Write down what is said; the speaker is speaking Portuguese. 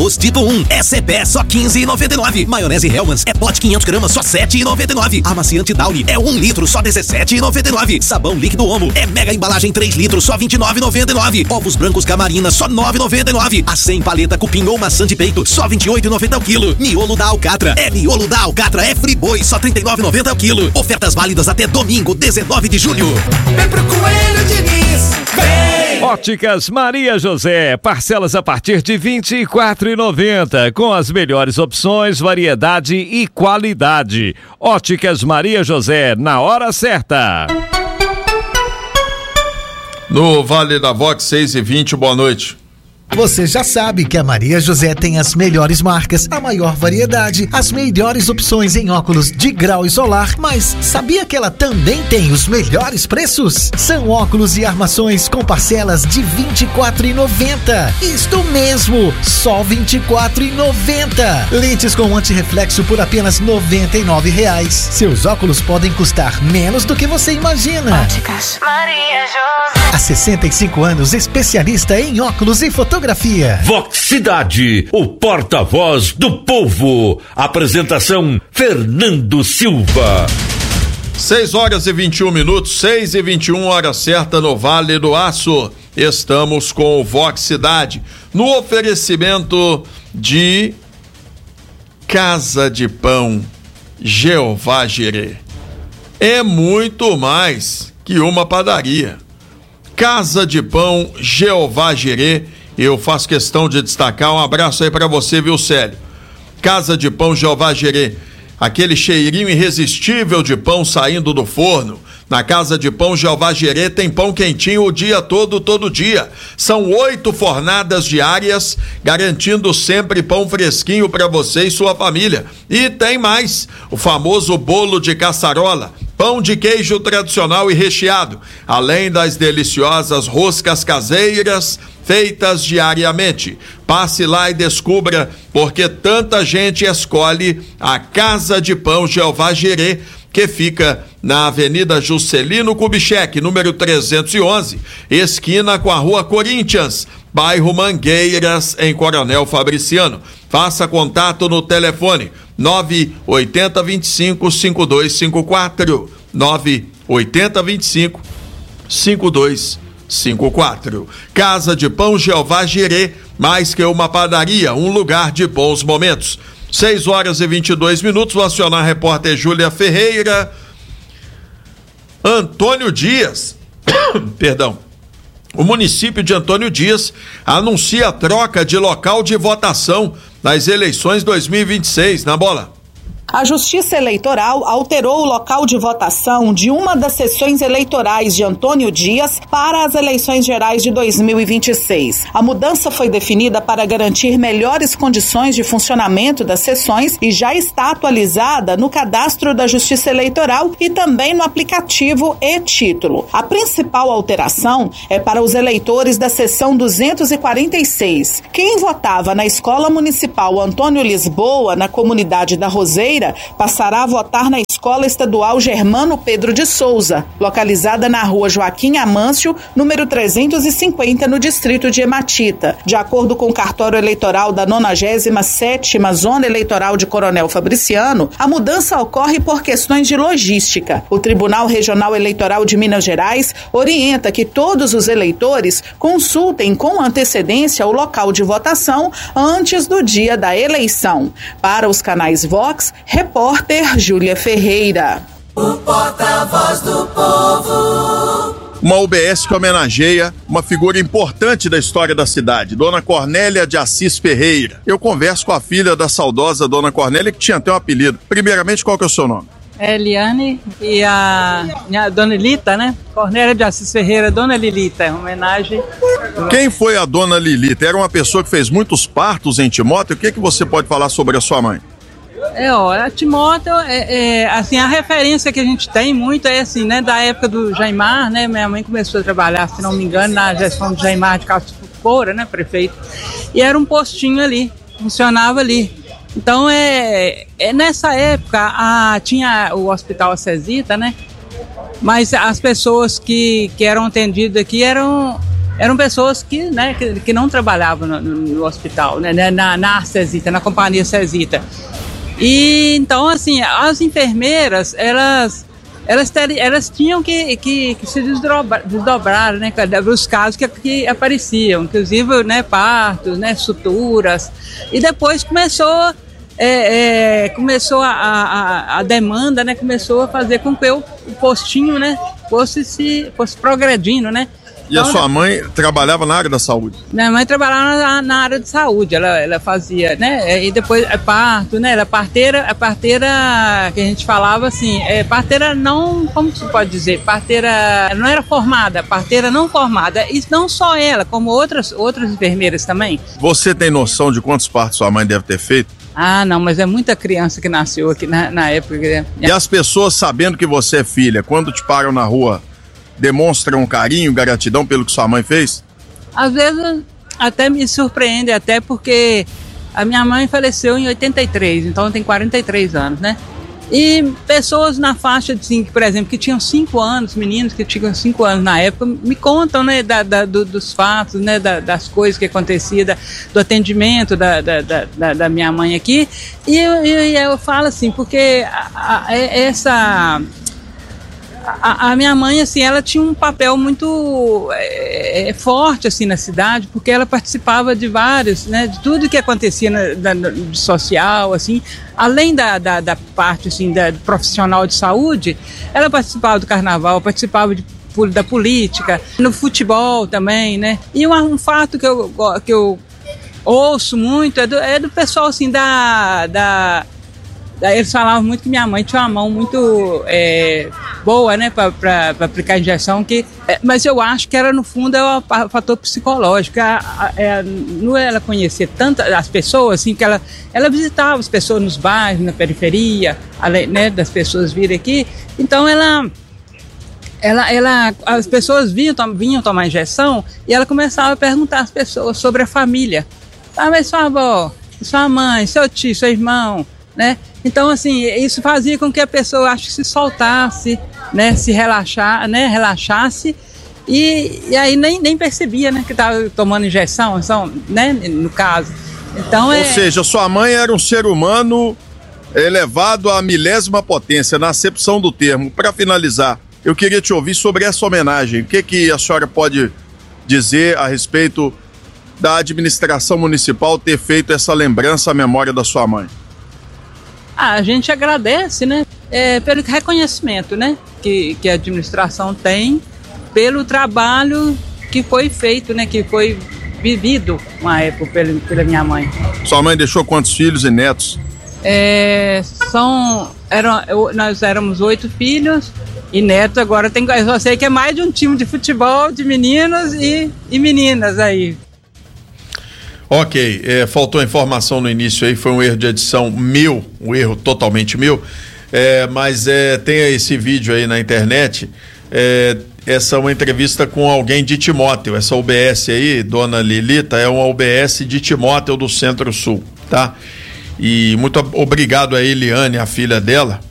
Arroz tipo 1 é Cepé só R$15,99. Maionese Hellmann's é pote 500 gramas só R$7,99. Amaciante Downy é 1 litro só R$17,99. Sabão líquido Omo é mega embalagem 3 litros só R$29,99. Ovos brancos Camarina só R$9,99. A 100 paleta cupim ou maçã de peito só R$28,90 o quilo. Miolo da Alcatra é Friboi só R$39,90 o quilo. Ofertas válidas até domingo, 19 de julho. Vem pro Coelho Diniz, vem! Óticas Maria José, parcelas a partir de R$24,90, com as melhores opções, variedade e qualidade. Óticas Maria José, na hora certa. No Vale da Vox 6h20, boa noite. Você já sabe que a Maria José tem as melhores marcas, a maior variedade, as melhores opções em óculos de grau e solar, mas sabia que ela também tem os melhores preços? São óculos e armações com parcelas de R$24,90. Isto mesmo, só R$24,90. Lentes com antirreflexo por apenas R$99. Seus óculos podem custar menos do que você imagina. Óticas Maria José. Há 65 anos, especialista em óculos e fotografia. Vox Cidade, o porta-voz do povo. Apresentação Fernando Silva. 6h21, 6h21, hora certa no Vale do Aço. Estamos com o Vox Cidade no oferecimento de Casa de Pão Jeová Jirê. É muito mais que uma padaria. Casa de Pão Jeová Jirê. Eu faço questão de destacar, um abraço aí pra você, viu, Célio? Casa de Pão Jeová Jirê, aquele cheirinho irresistível de pão saindo do forno. Na Casa de Pão Jeová Jirê tem pão quentinho o dia todo dia. São 8 fornadas diárias, garantindo sempre pão fresquinho para você e sua família. E tem mais, o famoso bolo de caçarola, pão de queijo tradicional e recheado, além das deliciosas roscas caseiras feitas diariamente. Passe lá e descubra porque tanta gente escolhe a Casa de Pão Jeová Jirê, que fica na Avenida Juscelino Kubitschek, número 311, esquina com a Rua Corinthians, bairro Mangueiras, em Coronel Fabriciano. Faça contato no telefone 98025-5254, 98025-5254. Casa de Pão Jeová Jirê, mais que uma padaria, um lugar de bons momentos. 6h22, vou acionar a repórter Júlia Ferreira. Antônio Dias, perdão, o município de Antônio Dias anuncia a troca de local de votação nas eleições 2026, na bola. A Justiça Eleitoral alterou o local de votação de uma das sessões eleitorais de Antônio Dias para as eleições gerais de 2026. A mudança foi definida para garantir melhores condições de funcionamento das sessões e já está atualizada no cadastro da Justiça Eleitoral e também no aplicativo e-Título. A principal alteração é para os eleitores da seção 246. Quem votava na Escola Municipal Antônio Lisboa, na comunidade da Roseira, passará a votar na Escola Estadual Germano Pedro de Souza, localizada na Rua Joaquim Amâncio, número 350, no distrito de Ematita. De acordo com o cartório eleitoral da 97ª Zona Eleitoral de Coronel Fabriciano, a mudança ocorre por questões de logística. O Tribunal Regional Eleitoral de Minas Gerais orienta que todos os eleitores consultem com antecedência o local de votação antes do dia da eleição. Para os canais Vox, repórter Júlia Ferreira. O porta-voz do povo. Uma UBS que homenageia uma figura importante da história da cidade, Dona Cornélia de Assis Ferreira. Eu converso com a filha da saudosa Dona Cornélia, que tinha até um apelido. Primeiramente, qual que é o seu nome? É Eliane, e a Dona Lilita, né? Cornélia de Assis Ferreira, Dona Lilita, em homenagem. Quem foi a Dona Lilita? Era uma pessoa que fez muitos partos em Timóteo. O que você pode falar sobre a sua mãe? A Timóteo, assim, a referência que a gente tem muito é assim, né, da época do Jaimar, né, minha mãe começou a trabalhar, se não me engano, na gestão do Jaimar de Castro Foura, né, prefeito, e era um postinho ali, funcionava ali. Então, nessa época, tinha o Hospital Acesita, né, mas as pessoas que eram atendidas aqui eram eram pessoas que, né, que não trabalhavam no hospital, né, na Cesita, na companhia Cesita. E então, assim, as enfermeiras, elas tinham que se desdobrar, né, os casos que apareciam, inclusive, né, partos, né, suturas, e depois começou a demanda, né, começou a fazer com que o postinho, né, fosse progredindo, né. E então, a sua mãe trabalhava na área da saúde? Minha mãe trabalhava na área de saúde, ela fazia, né, e depois parto, né, ela parteira que a gente falava assim, parteira não, como se pode dizer, parteira não era formada, parteira não formada, e não só ela, como outras enfermeiras também. Você tem noção de quantos partos sua mãe deve ter feito? Ah, não, mas é muita criança que nasceu aqui na época. E as pessoas sabendo que você é filha, quando te param na rua, demonstram carinho, gratidão pelo que sua mãe fez? Às vezes até me surpreende, até porque a minha mãe faleceu em 83, então tem 43 anos, né? E pessoas na faixa de 5, por exemplo, que tinham 5 anos, meninos que tinham 5 anos na época, me contam, né, dos fatos, né, das coisas que aconteciam, do atendimento da minha mãe aqui. E eu falo assim, porque a minha mãe, assim, ela tinha um papel muito forte, assim, na cidade, porque ela participava de vários, né, de tudo que acontecia de social, assim, além da parte, assim, do profissional de saúde, ela participava do carnaval, participava da política, no futebol também, né, e um fato que eu ouço muito é do pessoal, assim, eles falavam muito que minha mãe tinha uma mão muito boa, né, para aplicar a injeção, mas eu acho que era, no fundo, o fator psicológico. Ela conhecia tanto as pessoas, assim, que ela visitava as pessoas nos bairros, na periferia, além, né, das pessoas virem aqui. Então as pessoas vinham tomar injeção e ela começava a perguntar às pessoas sobre a família. Mas sua avó, sua mãe, seu tio, seu irmão, né? Então, assim, isso fazia com que a pessoa, acho que se soltasse, né, se relaxasse e aí nem percebia, né, que estava tomando injeção, né, no caso. Então, ou seja, sua mãe era um ser humano elevado à milésima potência, na acepção do termo. Para finalizar, eu queria te ouvir sobre essa homenagem. O que a senhora pode dizer a respeito da administração municipal ter feito essa lembrança à memória da sua mãe? A gente agradece, né, pelo reconhecimento, né, que a administração tem pelo trabalho que foi feito, né, que foi vivido uma época pela minha mãe. Sua mãe deixou quantos filhos e netos? Nós éramos 8 filhos e netos. Agora eu só sei que é mais de um time de futebol de meninos e meninas aí. Ok, faltou informação no início aí, foi um erro de edição meu, um erro totalmente meu, mas tem esse vídeo aí na internet, essa é uma entrevista com alguém de Timóteo, essa UBS aí, dona Lilita, é uma UBS de Timóteo do Centro-Sul, tá? E muito obrigado a Eliane, a filha dela,